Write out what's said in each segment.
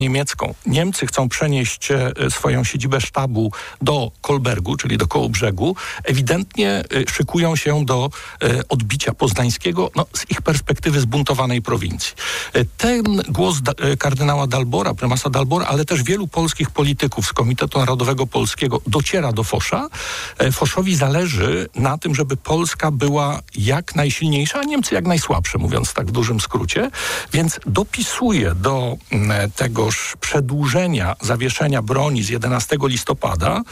niemiecką. Niemcy chcą przenieść swoją siedzibę sztabu do Kolbergu, czyli do Kołobrzegu. Ewidentnie szykują się do odbicia poznańskiego, z ich perspektywy zbuntowanej prowincji. Ten głos kardynała Dalbora, prymasa Dalbora, ale też wielu polskich polityków z Komitetu Narodowego Polskiego dociera do Fosza. Foszowi zależy na tym, żeby Polska była jak najsilniejsza, a Niemcy jak najsłabsze, mówiąc tak w dużym skrócie. Więc dopisuje do tegoż przedłużenia zawieszenia broni z 11 listopada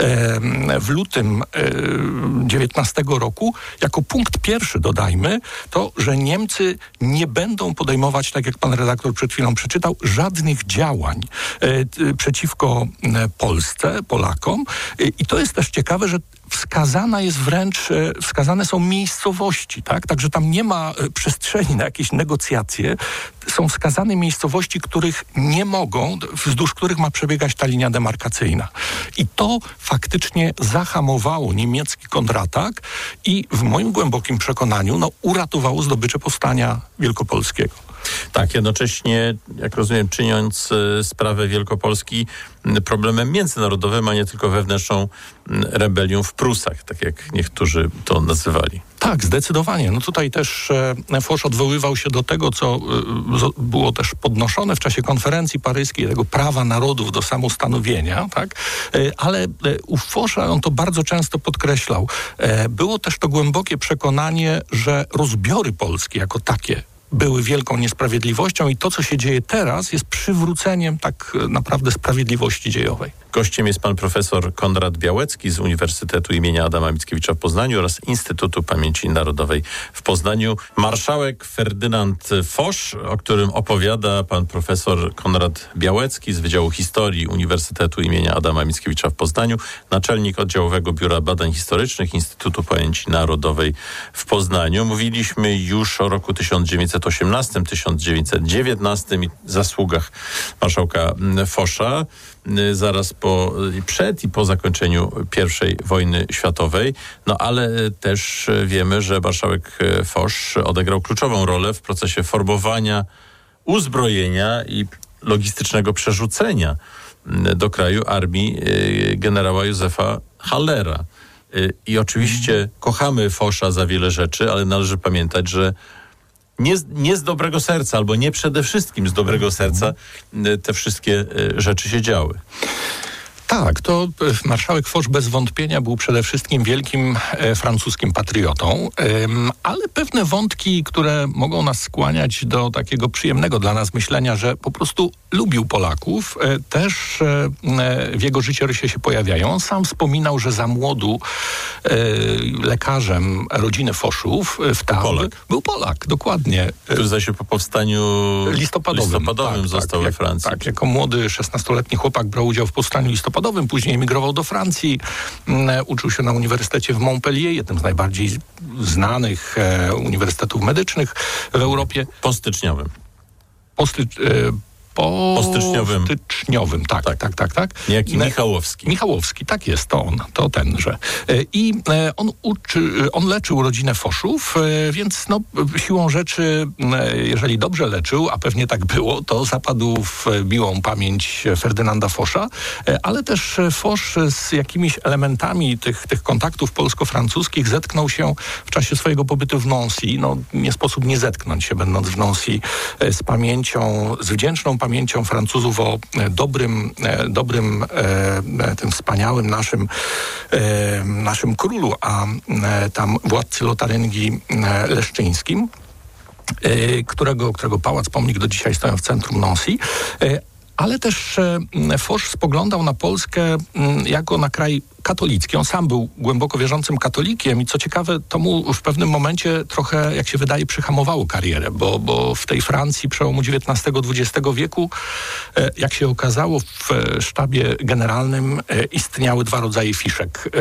w lutym 19 roku, jako punkt pierwszy dodajmy, to, że Niemcy nie będą podejmować, tak jak pan redaktor przed chwilą przeczytał, żadnych działań przeciwko Polsce, Polakom. I to jest też ciekawe, że wskazane są miejscowości, tak? Także tam nie ma przestrzeni na jakieś negocjacje. Są wskazane miejscowości, których nie mogą, wzdłuż których ma przebiegać ta linia demarkacyjna. I to faktycznie zahamowało niemiecki kontratak i w moim głębokim przekonaniu uratowało zdobycze powstania wielkopolskiego. Tak, jednocześnie, jak rozumiem, czyniąc sprawę Wielkopolski problemem międzynarodowym, a nie tylko wewnętrzną rebelią w Prusach, tak jak niektórzy to nazywali. Tak, zdecydowanie. Tutaj też Foch odwoływał się do tego, co było też podnoszone w czasie konferencji paryskiej, tego prawa narodów do samostanowienia, tak? Ale u Fosza on to bardzo często podkreślał. Było też to głębokie przekonanie, że rozbiory Polski jako takie były wielką niesprawiedliwością i to, co się dzieje teraz, jest przywróceniem tak naprawdę sprawiedliwości dziejowej. Gościem jest pan profesor Konrad Białecki z Uniwersytetu imienia Adama Mickiewicza w Poznaniu oraz Instytutu Pamięci Narodowej w Poznaniu. Marszałek Ferdynand Foch, o którym opowiada pan profesor Konrad Białecki z Wydziału Historii Uniwersytetu imienia Adama Mickiewicza w Poznaniu, naczelnik Oddziałowego Biura Badań Historycznych Instytutu Pamięci Narodowej w Poznaniu. Mówiliśmy już o roku 1918, 1919 i zasługach marszałka Fosza. Zaraz przed i po zakończeniu I wojny światowej. Ale też wiemy, że marszałek Foch odegrał kluczową rolę w procesie formowania uzbrojenia i logistycznego przerzucenia do kraju armii generała Józefa Hallera. I oczywiście kochamy Fosza za wiele rzeczy, ale należy pamiętać, że nie z dobrego serca, albo nie przede wszystkim z dobrego serca te wszystkie rzeczy się działy. Tak, to marszałek Foch bez wątpienia był przede wszystkim wielkim francuskim patriotą, ale pewne wątki, które mogą nas skłaniać do takiego przyjemnego dla nas myślenia, że po prostu lubił Polaków, też w jego życiorysie się pojawiają. On sam wspominał, że za młodu lekarzem rodziny Fochów w Tarbes był Polak, dokładnie. Który zdaje się po powstaniu listopadowym został we Francji. Tak, jako młody 16-letni chłopak brał udział w powstaniu listopadowym, później emigrował do Francji, uczył się na Uniwersytecie w Montpellier, jednym z najbardziej znanych uniwersytetów medycznych w Europie. Po styczniowym, tak. Niejaki Michałowski. Michałowski, tak jest, to tenże. I on leczył rodzinę Fochów, więc siłą rzeczy, jeżeli dobrze leczył, a pewnie tak było, to zapadł w miłą pamięć Ferdynanda Focha, ale też Foch z jakimiś elementami tych kontaktów polsko-francuskich zetknął się w czasie swojego pobytu w Nancy. Nie sposób nie zetknąć się, będąc w Nancy, z wdzięczną pamięcią Francuzów o dobrym, tym wspaniałym naszym królu, a tam władcy Lotaryngii leszczyńskim, którego pałac, pomnik do dzisiaj stoją w centrum Nancy. Ale też Foch spoglądał na Polskę jako na kraj katolicki. On sam był głęboko wierzącym katolikiem i co ciekawe, to mu w pewnym momencie trochę, jak się wydaje, przyhamowało karierę, bo w tej Francji przełomu XIX-XX wieku, jak się okazało, w sztabie generalnym istniały dwa rodzaje fiszek.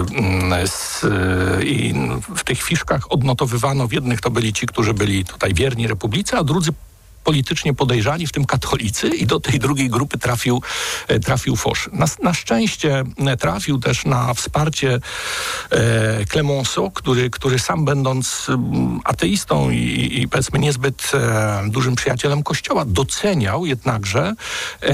I w tych fiszkach odnotowywano, w jednych to byli ci, którzy byli tutaj wierni Republice, a drudzy politycznie podejrzani, w tym katolicy, i do tej drugiej grupy trafił Foch. Na szczęście trafił też na wsparcie Clemenceau, który sam będąc ateistą i powiedzmy niezbyt dużym przyjacielem Kościoła, doceniał jednakże